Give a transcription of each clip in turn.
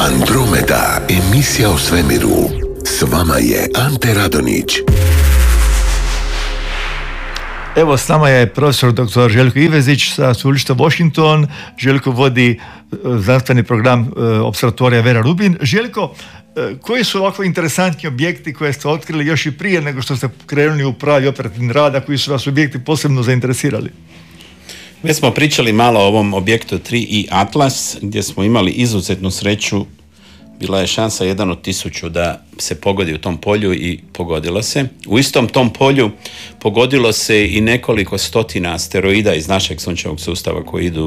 Andromeda, emisija o svemiru. S vama je Ante Radonić. Evo, s nama je profesor dr. Željko Ivezić sa Sveučilišta Washington. Željko vodi znanstveni program Opservatorija Vera Rubin. Željko, koji su ovako interesantni objekti koje ste otkrili još i prije nego što ste krenuli u pravi operativni rad, a koji su vas objekti posebno zainteresirali? Mi smo pričali malo o ovom objektu 3i Atlas, gdje smo imali izuzetnu sreću. Bila je šansa 1 od 1000 da se pogodi u tom polju i pogodilo se. U istom tom polju pogodilo se i nekoliko stotina asteroida iz našeg sunčevog sustava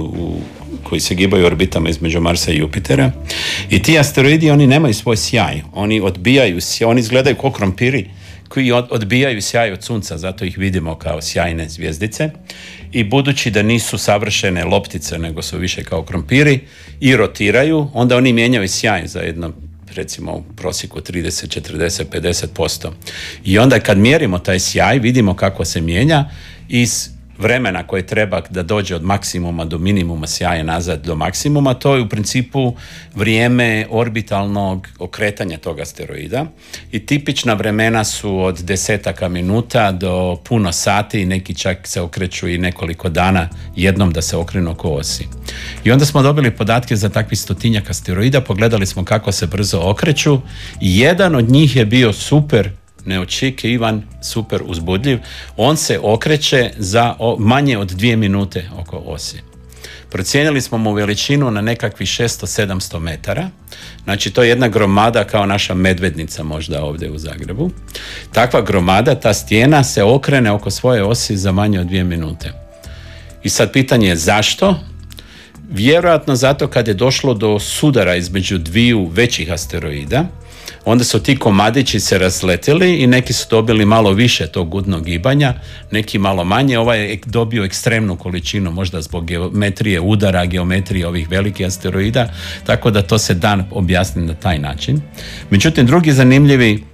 koji se gibaju orbitama između Marsa i Jupitera. I ti asteroidi, oni nemaju svoj sjaj. Oni odbijaju sjaj, oni izgledaju kao krompiri koji odbijaju sjaj od sunca, zato ih vidimo kao sjajne zvjezdice. I budući da nisu savršene loptice, nego su više kao krompiri i rotiraju, onda oni mijenjaju sjaj za jedno, recimo u prosjeku 30, 40, 50%. I onda kad mjerimo taj sjaj, vidimo kako se mijenja iz vremena koje treba da dođe od maksimuma do minimuma sjaja nazad do maksimuma. To je u principu vrijeme orbitalnog okretanja tog asteroida i tipična vremena su od 10 minuta do puno sati, neki čak se okreću i nekoliko dana jednom da se okrenu oko osi. I onda smo dobili podatke za takvih 100-tinjak asteroida, pogledali smo kako se brzo okreću i jedan od njih je bio super neočekivan, super uzbudljiv. On se okreće za manje od 2 minute oko osi. Procijenili smo mu veličinu na nekakvih 600-700 metara. Znači, to je jedna gromada kao naša Medvednica možda ovdje u Zagrebu. Takva gromada, ta stijena se okrene oko svoje osi za manje od 2 minute. I sad pitanje je zašto? Vjerojatno zato kad je došlo do sudara između dviju većih asteroida, onda su ti komadići se razletili i neki su dobili malo više tog gudnog gibanja, neki malo manje. Ovaj je dobio ekstremnu količinu, možda zbog geometrije udara, geometrije ovih velikih asteroida, tako da to se da objasniti na taj način. Međutim, drugi zanimljivi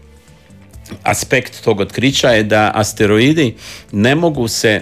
aspekt tog otkrića je da asteroidi ne mogu se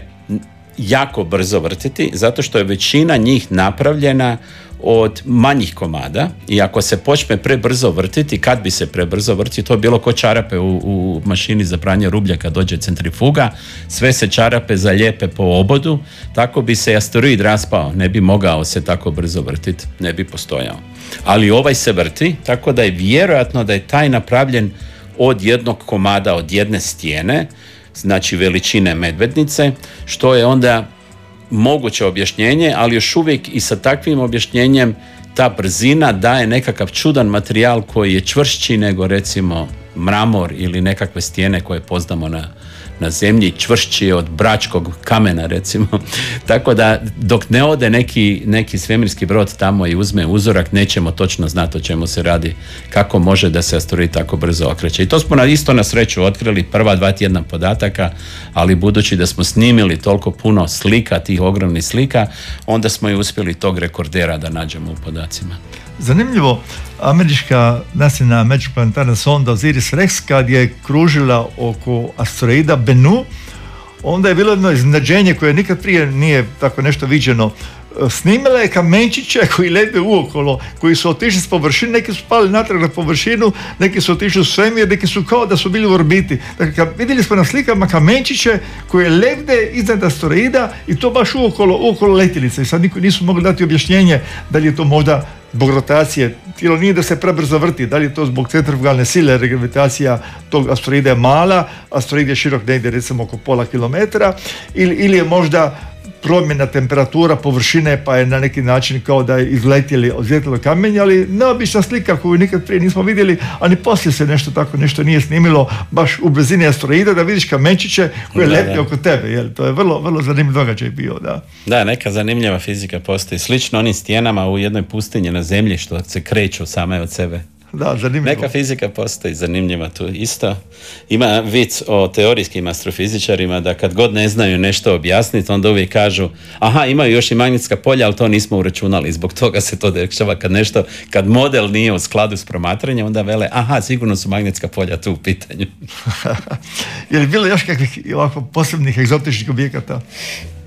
jako brzo vrtiti, zato što je većina njih napravljena od manjih komada i ako se počne prebrzo vrtiti, kad bi se prebrzo vrtiti, to je bilo ko čarape u mašini za pranje rublja kad dođe centrifuga, sve se čarape zalijepe po obodu, tako bi se asteroid raspao, ne bi mogao se tako brzo vrtiti, ne bi postojao. Ali ovaj se vrti, tako da je vjerojatno da je taj napravljen od jednog komada, od jedne stijene, znači veličine Medvednice, što je onda moguće objašnjenje, ali još uvijek i sa takvim objašnjenjem ta brzina daje nekakav čudan materijal koji je čvršći nego recimo mramor ili nekakve stijene koje poznamo na zemlji, čvršći je od bračkog kamena recimo. Tako da dok ne ode neki svemirski brod tamo i uzme uzorak, nećemo točno znati o čemu se radi, kako može da se asteroid tako brzo okreće. I to smo isto na sreću otkrili prva 2 tjedna podataka, ali budući da smo snimili toliko puno slika, tih ogromnih slika, onda smo i uspjeli tog rekordera da nađemo u podacima. Zanimljivo, američka nacionalna međuplanetarna sonda Osiris-Rex kad je kružila oko asteroida Bennu, onda je bilo jedno iznenađenje koje nikad prije nije tako nešto viđeno. Snimila je kamenčiće koji lete uokolo, koji su otišli s površine, neki su pali natrag na površinu, neki su otišli u svemir, neki su kao da su bili u orbiti. Dakle, vidjeli smo na slikama kamenčiće koje lebde iznad asteroida i to baš uokolo letjelice. I sad nisu mogli dati objašnjenje da li je to možda zbog rotacije, tijelo nije da se prebrzo vrti, da li je to zbog centrifugalne sile, jer gravitacija tog asteroida je mala, asteroid je širok negdje recimo oko pola kilometra, ili je možda promjena temperatura površine pa je na neki način kao da je izletjelo kamenje, ali neobična slika koju nikad prije nismo vidjeli, a ni poslije se nešto nije snimilo baš u blizini asteroida da vidiš kamenčiće koje lete oko tebe. Jel? To je vrlo, vrlo zanimljiv događaj bio. Da, neka zanimljiva fizika postoji. Slično onim stijenama u jednoj pustinji na zemlji što se kreću same od sebe. Da, zanimljivo. Neka fizika postoji zanimljiva tu isto. Ima vic o teorijskim astrofizičarima da kad god ne znaju nešto objasniti, onda uvijek kažu imaju još i magnetska polja, ali to nismo uračunali. Zbog toga se to dešava kad model nije u skladu s promatranjem, onda vele, sigurno su magnetska polja tu u pitanju. Je li bilo još kakvih ovako posebnih egzotičnih objekata?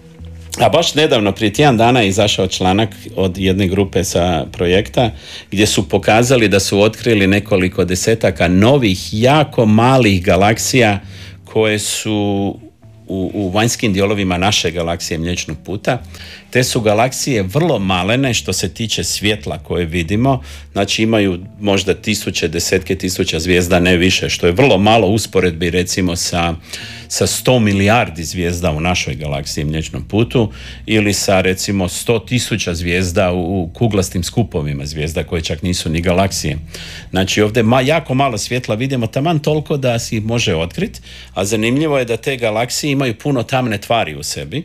A baš nedavno, prije tjedan dana, je izašao članak od jedne grupe sa projekta gdje su pokazali da su otkrili nekoliko desetaka novih, jako malih galaksija koje su u vanjskim dijelovima naše galaksije Mliječnog puta. Te su galaksije vrlo malene što se tiče svjetla koje vidimo, znači imaju možda desetke tisuća zvijezda, ne više, što je vrlo malo usporedbi recimo sa 100 milijardi zvijezda u našoj galaksiji Mliječnom putu ili sa recimo 100.000 zvijezda u kuglastim skupovima zvijezda koje čak nisu ni galaksije. Znači ovdje jako malo svjetla vidimo, taman toliko da si ih može otkriti, a zanimljivo je da te galaksije imaju puno tamne tvari u sebi,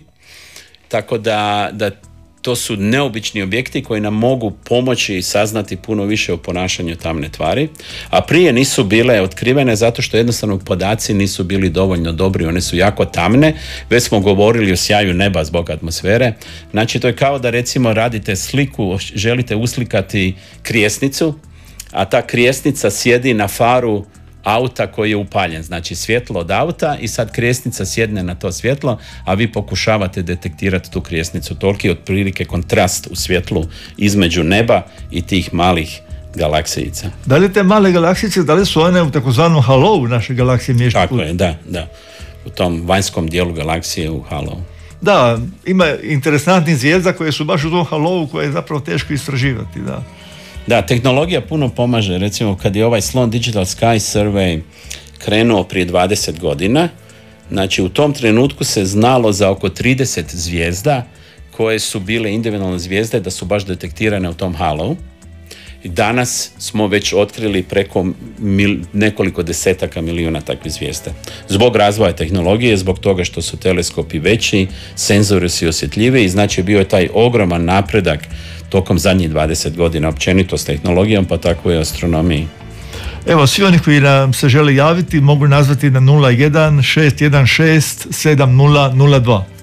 tako da to su neobični objekti koji nam mogu pomoći saznati puno više o ponašanju tamne tvari, a prije nisu bile otkrivene zato što jednostavno podaci nisu bili dovoljno dobri, one su jako tamne, već smo govorili o sjaju neba zbog atmosfere, znači to je kao da recimo radite sliku, želite uslikati krijesnicu, a ta krijesnica sjedi na faru auta koji je upaljen, znači svjetlo od auta i sad krijesnica sjedne na to svjetlo, a vi pokušavate detektirati tu krijesnicu. Toliki je otprilike kontrast u svjetlu između neba i tih malih galaksijica. Da li te male galaksijice, da li su one u takozvanom halovu naše galaksije Mliječni put? Tako je, da. U tom vanjskom dijelu galaksije u halovu. Da, ima interesantnih zvijezda koje su baš u tom halovu koje je zapravo teško istraživati, da. Da, tehnologija puno pomaže. Recimo, kad je ovaj Sloan Digital Sky Survey krenuo prije 20 godina, znači u tom trenutku se znalo za oko 30 zvijezda koje su bile individualne zvijezde da su baš detektirane u tom halovu. I danas smo već otkrili preko nekoliko desetaka milijuna takvih zvijezda. Zbog razvoja tehnologije, zbog toga što su teleskopi veći, senzori su osjetljiviji, znači bio je taj ogroman napredak tokom zadnjih 20 godina općenito s tehnologijom, pa tako i astronomiji. Evo, svi oni koji nam se žele javiti mogu nazvati na 01 616 7002.